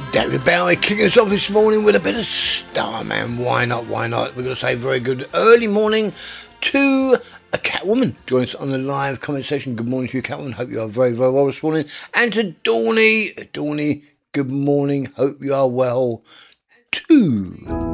David Bowie kicking us off this morning with a bit of Starman. Why not? We're going to say very good early morning to a Catwoman. Join us on the live comment session. Good morning to you, Catwoman. Hope you are very, very well this morning. And to Dawny, good morning. Hope you are well too.